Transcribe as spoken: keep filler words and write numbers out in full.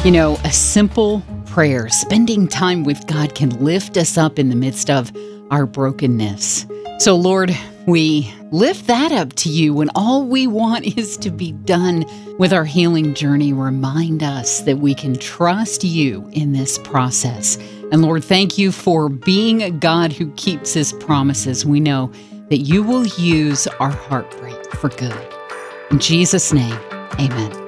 You know, a simple prayer, spending time with God, can lift us up in the midst of our brokenness. So, Lord, we lift that up to you when all we want is to be done with our healing journey. Remind us that we can trust you in this process. And Lord, thank you for being a God who keeps his promises. We know that you will use our heartbreak for good. In Jesus' name, amen.